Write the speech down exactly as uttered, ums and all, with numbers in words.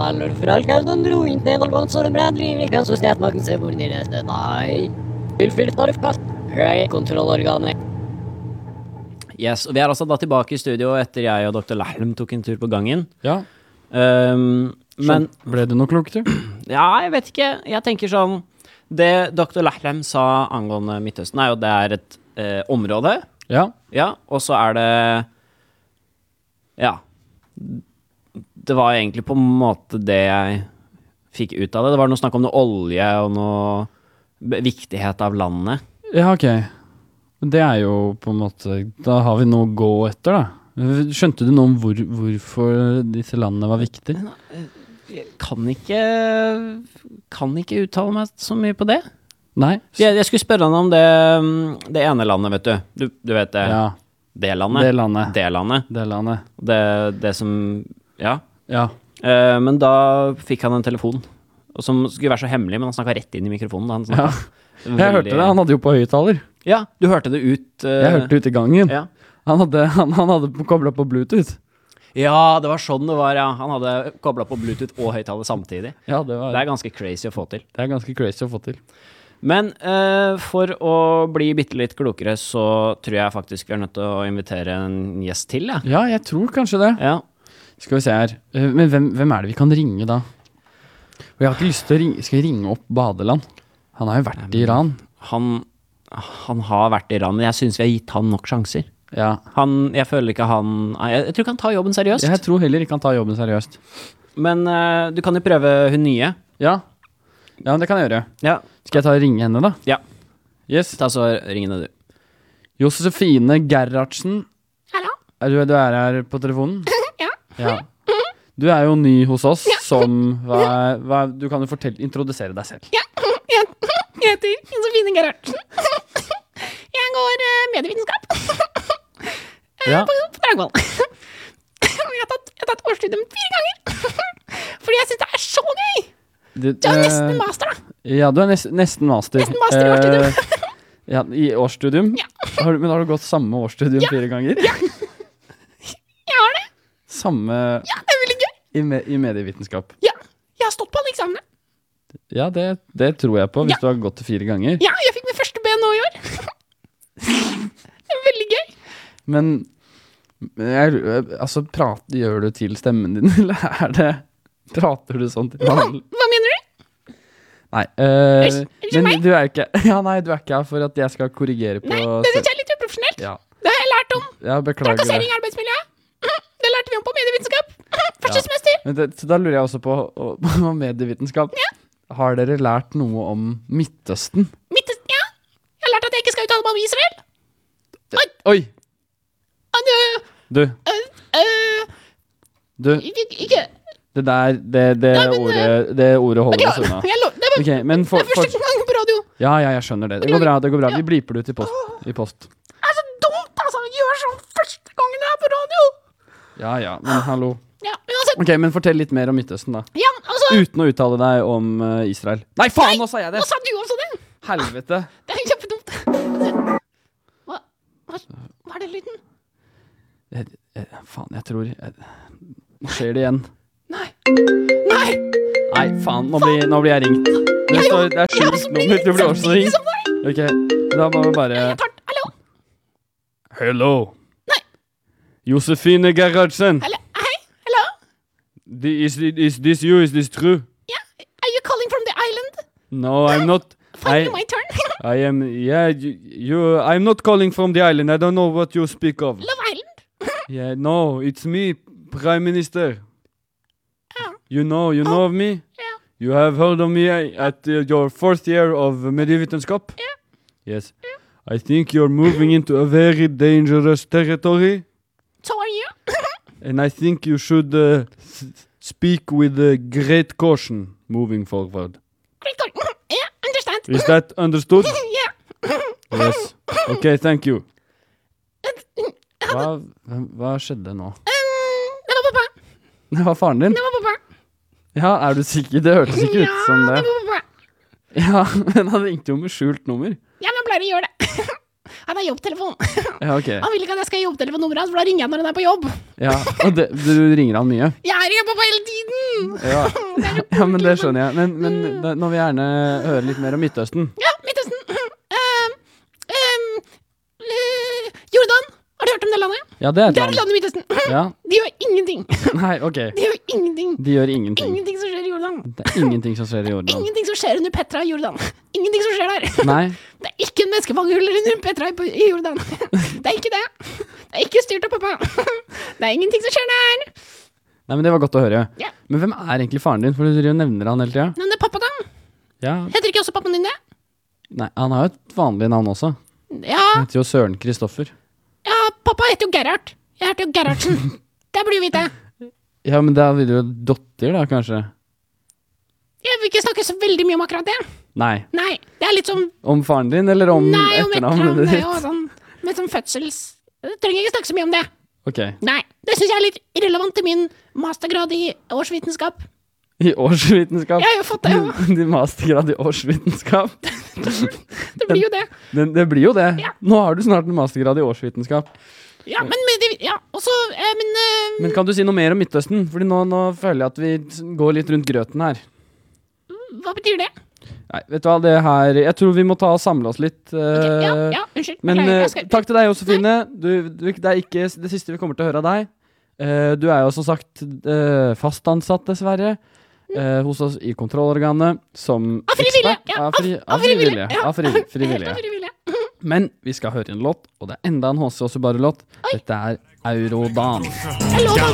valor Fralkazdan dro inte någon som brandrivning så stätmakten ser bort ner det. Nej. Fullfylt tarifkast. Hei, kontrollorganet. Yes, og vi er altså da tilbake i studio etter jeg og doktor Lahlum tok en tur på gangen. Ja. Um, men ble det noe klokt, du? Ja, jeg vet ikke. Jeg tenker sånn, det doktor Lahlum sa angående Midtøsten er jo det er et eh, område. Ja. Ja, og så er det, ja, det var egentlig på en måte det jeg fikk ut av det. Det var noe snakk om noe olje og noe viktighet av landet. Ja, ok. Det er jo på en måte, da har vi noe å gå etter da. Skjønte du noe om hvor, hvorfor disse landene var viktige? Jeg kan ikke, kan ikke uttale meg så mye på det. Nei. Jeg, jeg skulle spørre han om det, det ene landet, vet du. Du, du vet det. Ja. Det landet. Det landet. Det landet. Det landet. Det, det som, ja. Ja. Uh, men da fikk han en telefon, og som skulle være så hemmelig, men han snakket rett inn i mikrofonen da han snakket. Ja. Jeg hørte det, han hadde jo på høyttaler. Ja, du hørte det ut. Uh, jeg hørte det ut i gangen. Ja. Han hadde, han, han hadde koblet på Bluetooth. Ja, det var sånn det var, ja. Han hadde koblet på Bluetooth og høyttaler samtidig. Ja, det var... Det er ganske crazy å få til. Det er ganske crazy å få til. Men uh, for å bli bitte litt klokere, så tror jeg faktisk vi er nødt til å invitere en gjest til, ja. Ja, jeg tror kanskje det. Ja. Skal vi se her. Uh, men hvem, hvem er det vi kan ringe da? Og jeg har ikke lyst til å ringe, skal jeg ringe opp Badeland? Han har jo vært um, i Iran. Han, han har vært i Iran, men jeg synes vi har gitt han nok sjanser. Ja. Han, jeg føler ikke han, jeg, jeg tror ikke han tar jobben seriøst. Jeg tror heller ikke han tar jobben seriøst. Men uh, du kan jo prøve hun nye. Ja. Ja, det kan jeg gjøre. Ja. Skal jeg ta og ringe henne da? Ja. Yes. Ta så ringende du. Josefine Gerhardsen. Hallo? Er du, du er her på telefonen? Ja. Ja. Du er jo ny hos oss, ja. som, hva, hva, du kan jo fortelle, introdusere deg selv. Ja, jeg, jeg heter Josefine Gerhardsen. Jeg går uh, medievitenskap. Ja. På, på Dragvoll. Jeg har tatt, jeg har tatt årsstudium fire ganger. Fordi jeg synes det er så gøy. Du, du er nesten master da. Ja, du er nest, nesten master. Nesten master i årsstudium. Ja, i årsstudium? Ja. Har, men har du gått samme årsstudium ja. fire ganger? Ja. Jeg har det. Samme... Ja, det er veldig gøy. I, me, i medievitenskap? Ja, jeg har stått på alle eksamene. Ja, det, det tror jeg på, hvis ja. du har gått til fire ganger. Ja, jeg fikk min første B nå i år. Det er veldig gøy. Men, jeg, altså, prat, gjør du til stemmen din, eller er det, prater du sånn til hva, hva mener du? Nei, øh, er, er men du er ikke, ja nei, du er ikke her for at jeg skal korrigere på... Nei, det synes jeg er litt uprofesjonelt. Ja. Det har jeg lært om. Ja, beklager det. Trakassering i arbeidsmiljøet. Det lærte vi om på medievitenskap. Første ja. semester. Men det, så da lurer jeg også på, på medievitenskap. Ja. Har dere lært noe om Midtøsten? Midtøsten, ja. Jeg har lært at jeg ikke skal uttale meg om Israel. Det, oi! Og du... Du. Uh, uh, du. Ikke... ikke. Det der, det, det, ja, men, ordet, det ordet holder oss unna. Jeg lo, det, var, okay, men for, det er første gang på radio. Ja, ja, jeg skjønner det. Det går bra, det går bra. Vi bliper det ut i post. I post. Det er så dumt, altså. Gjør sånn første gangen jeg er på radio. Ja, ja, men hallo. Ja, uansett. Ok, men fortell litt mer om Midtøsten da. Ja, altså... Uten å uttale deg om uh, Israel. Nei, faen, nå sa jeg det! Nå sa du også det! Helvete. Det er kjempedumt. Hva, hva, hva er det lyden? Jeg, jeg, faen, jeg tror... Jeg, nå skjer det igjen. Nei. Nei! Nei, faen, nå blir, nå blir jeg ringt. Det, står, det er skjult nummer, du blir også ringt. Ok, da må vi bare... Hallo? Hello. Nei. Josefine Gerhardsen. Hallo? Hei? Hello? The, is, is this you? Is this true? Yeah. Are you calling from the island? No, I'm not. Finally I, my turn. I am, yeah, you, you, I'm not calling from the island. I don't know what you speak of. Love Island? Yeah, no, it's me, Prime Minister. Oh. You know, you know oh. of me? Yeah. You have heard of me at uh, your fourth year of medievitenskap? Yeah. Yes. Yeah. I think you're moving into a very dangerous territory. So are you? And I think you should uh, s- speak with uh, great caution moving forward. Great caution. Yeah, understand. Is that understood? Yeah. Yes. Okay, thank you. Hva, hva skjedde nå? Um, det var pappa. Det var faren din? Det var pappa. Ja, er du sikker? Det hørtes ikke ut som det. Ja, det var pappa. Ja, men han ringte jo med skjult nummer. Ja, men han pleier å gjøre det. Han er jobbtelefon. Ja, ok. Han vil ikke at jeg skal ha jobbtelefonnummeret hans, for da ringer han når han er på jobb. Ja, og det, du ringer han mye? Jeg ringer pappa hele tiden! Ja, ja men det skjønner jeg. Men, men da, nå vil jeg gjerne høre litt mer om Midtøsten. Ja, Midtøsten. Um, um, uh, Jordan, har du hørt om det landet? Ja, det er et Det er et land. land i Midtøsten. Ja. De gjør ingenting. Nei, ok. De gjør ingenting. De gjør ingenting. Ingenting som skjer i Jordan. Det er ingenting som skjer i Jordan. Ingenting som skjer under Petra i Jordan. Ingenting som skjer der. Nei, Det er ikke en menneskefangehull under Petra i, i Jordan. Det er ikke det. Det er ikke styrt av pappa. Det er ingenting som skjer der. Nei, men det var godt å høre. Ja. Men hvem er egentlig faren din? For du driver og nevner han hele tida. Men det er pappa da. Ja. Heter ikke også pappaen din det? Nei, han har jo et vanlig navn også. Ja, Han heter jo Søren Kristoffer. ja, pappa heter jo Gerhard. Jeg heter jo Gerhardsen. Det blir jo vite. Ja, men da blir det jo dotter da, kanskje? Jeg vil ikke snakke så veldig mye om akkurat det. Nei. Nei, det er litt som Om faren din, eller om Nei, om etternavnet etternavn. Det er ditt? jo sånn, med sånn fødsels... Jeg trenger ikke snakke så mye om det. Ok. Nei, det synes jeg er litt irrelevant til min mastergrad i årsvitenskap. I årsvitenskap? Jeg har jo fått det, jo. Din mastergrad i årsvitenskap? Det blir jo det. Det, det blir jo det. Ja. Nå har du snart en mastergrad i årsvitenskap. Ja, men, men det- ja, også, eh, men, eh, Men kan du si noe mer om Midtøsten? Fordi nå, nå føler jeg at vi går litt rundt grøten her. hva betyr det? Nei, vet du hva, det her Jeg tror vi må ta og samle oss litt. Ok, eh, ja, ja, unnskyld. Men Beklager, eh, jeg skal- takk til deg, Josefine. Du, du, det er ikke det siste vi kommer til å høre av deg. Eh, du er jo som sagt eh, fast ansatt, dessverre, eh, hos oss i kontrollorganet som Av frivillige, ekspert. ja, Av, fri, av- av frivillige, ja. Av frivillige. frivillige. Helt frivillig. Men vi skal høre en låt, og det er enda en H C Åsebaru-låt. Dette er Eurodan. Jeg lover